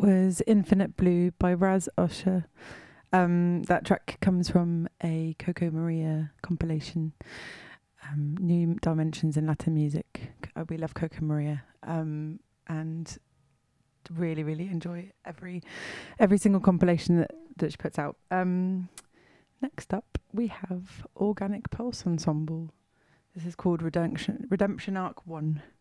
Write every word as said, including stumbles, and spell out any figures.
was Infinite Blue by Raz Osher. Um, that track comes from a Coco Maria compilation, um, New Dimensions in Latin Music. Uh, we love Coco Maria, um, and really, really enjoy every every single compilation that, that she puts out. Um, next up, we have Organic Pulse Ensemble. This is called Redemption Redemption Arc One.